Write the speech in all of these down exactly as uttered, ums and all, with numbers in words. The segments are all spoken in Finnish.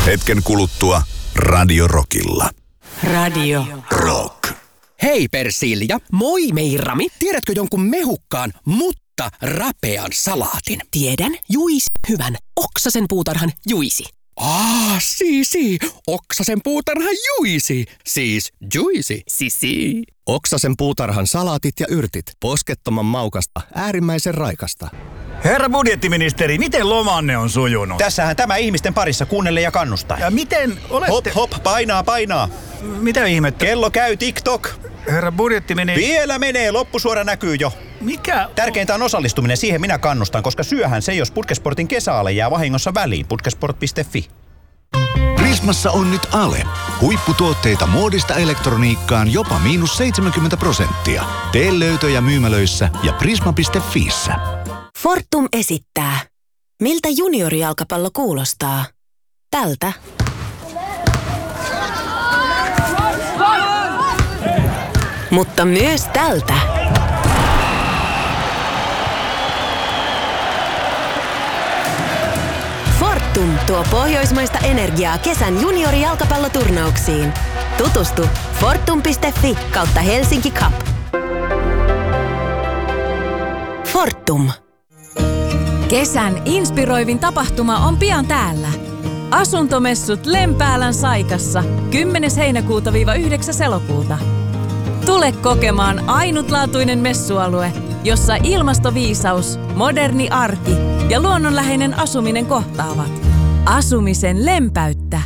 Hetken kuluttua Radio Rockilla. Radio Rock. Hei Persilja, moi Meirami. Tiedätkö jonkun mehukkaan, mutta rapean salaatin? Tiedän, juisi hyvän, oksasen puutarhan juisi. Aa, siisi, oksasen puutarhan juisi, siis juisi. Sisi. Oksasen puutarhan salaatit ja yrtit, poskettoman maukasta, äärimmäisen raikasta. Herra budjettiministeri, miten lomanne on sujunut? Tässähän tämä ihmisten parissa kuunnelle ja kannustaa. Ja miten olette... Hop, hop, painaa, painaa. Mitä ihmettä? Kello käy TikTok. Herra budjettiministeri... Vielä menee, loppusuora näkyy jo. Mikä? Tärkeintä on osallistuminen, siihen minä kannustan, koska syöhän se, jos Putkesportin kesäale jää vahingossa väliin. Putkesport piste fi. Prismassa on nyt Ale. Huipputuotteita muodista elektroniikkaan jopa miinus seitsemänkymmentä prosenttia. Tee löytöjä myymälöissä ja prisma piste fiissä. Fortum esittää. Miltä juniorijalkapallo kuulostaa? Tältä. Mutta myös tältä. Fortum tuo pohjoismaista energiaa kesän juniorijalkapalloturnauksiin. Tutustu fortum piste fi kautta Helsinki Cup. Fortum. Kesän inspiroivin tapahtuma on pian täällä. Asuntomessut Lempäälän Saikassa kymmenes heinäkuuta yhdeksäs elokuuta. Tule kokemaan ainutlaatuinen messualue, jossa ilmastoviisaus, moderni arki ja luonnonläheinen asuminen kohtaavat. Asumisen lempeyttä.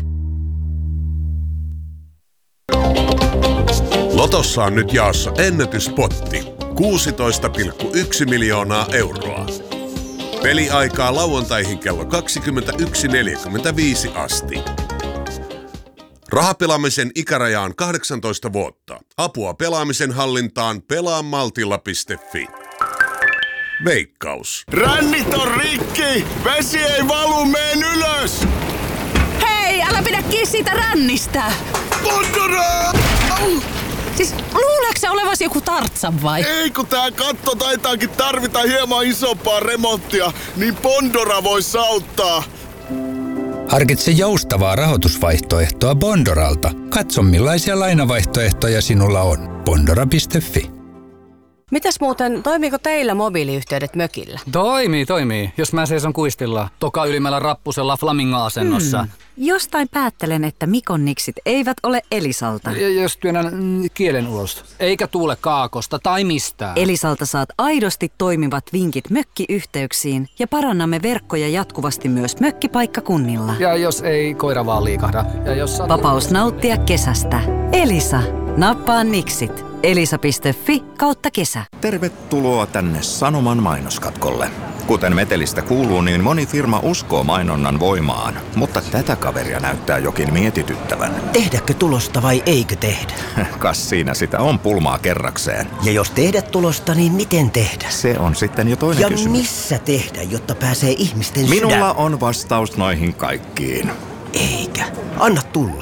Lotossa on nyt jaossa ennätyspotti. kuusitoista pilkku yksi miljoonaa euroa. Peliaikaa lauantaihin kello kaksikymmentäyksi neljäkymmentäviisi asti. Rahapelaamisen ikäraja on kahdeksantoista vuotta. Apua pelaamisen hallintaan pelaamaltilla piste fi. Veikkaus. Rännit on rikki! Vesi ei valu, meen ylös! Hei, älä pidä kiinni siitä rännistä! Pondora! Siis luuleeko sä olevasi joku Tartsan vai? Ei, kun tää katto taitaakin tarvita hieman isompaa remonttia, niin Pondora vois auttaa. Harkitse joustavaa rahoitusvaihtoehtoa Bondoralta. Katso millaisia lainavaihtoehtoja sinulla on. Bondora piste fi. Mitäs muuten, toimiiko teillä mobiiliyhteydet mökillä? Toimii, toimii. Jos mä seison kuistilla, toka ylimmällä rappusella flamingo-asennossa. Hmm. Jostain päättelen, että Mikon niksit eivät ole Elisalta. Ja jos työnnän kielen ulos. Eikä tuule kaakosta tai mistään. Elisalta saat aidosti toimivat vinkit mökkiyhteyksiin ja parannamme verkkoja jatkuvasti myös mökkipaikkakunnilla. Ja jos ei koira vaan liikahda. Ja jos satu... Vapaus nauttia kesästä. Elisa. Nappaa niksit. Elisa piste fi kautta kesä. Tervetuloa tänne Sanoman mainoskatkolle. Kuten metelistä kuuluu, niin moni firma uskoo mainonnan voimaan, mutta tätä kaveria näyttää jokin mietityttävän. Tehdäkö tulosta vai eikö tehdä? Kas siinä sitä on pulmaa kerrakseen. Ja jos tehdä tulosta, niin miten tehdä? Se on sitten jo toinen ja kysymys. Ja missä tehdä, jotta pääsee ihmisten sydän? Minulla on vastaus noihin kaikkiin. Eikä. Anna tulla.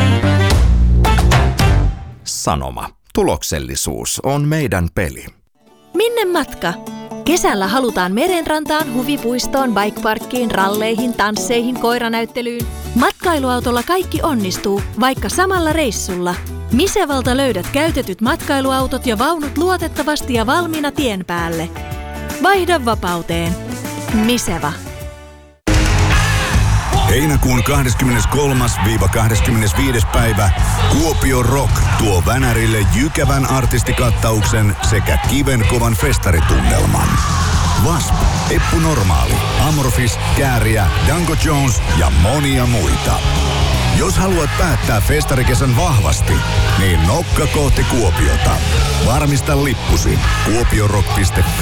Sanoma. Tuloksellisuus on meidän peli. Minne matka? Kesällä halutaan merenrantaan, huvipuistoon, bikeparkkiin, ralleihin, tansseihin, koiranäyttelyyn. Matkailuautolla kaikki onnistuu, vaikka samalla reissulla. Misevalta löydät käytetyt matkailuautot ja vaunut luotettavasti ja valmiina tien päälle. Vaihda vapauteen. Miseva. Heinäkuun kahdeskymmeneskolmas kahdeskymmenesviides päivä Kuopio Rock tuo Vänärille jykevän artistikattauksen sekä kivenkovan festaritunnelman. W A S P, Eppu Normaali, Amorphis, Kääriä, Danko Jones ja monia muita. Jos haluat päättää festarikesän vahvasti, niin nokka kohti Kuopiota. Varmista lippusi kuopiorock piste fi.